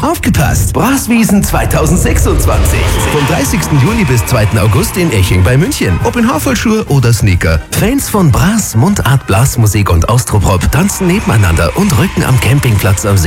Aufgepasst! Braswiesen 2026. Vom 30. Juli bis 2. August in Eching bei München. Ob in Haferlschuhe oder Sneaker. Fans von Bras, Mundart, Blasmusik und Austropop tanzen nebeneinander und rücken am Campingplatz am See